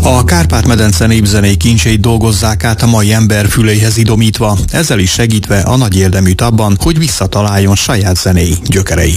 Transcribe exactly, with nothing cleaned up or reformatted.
A Kárpát-medence népzenei kincseit dolgozzák át a mai ember füleihez idomítva, ezzel is segítve a nagy érdeműt abban, hogy visszataláljon saját zenei gyökereihez.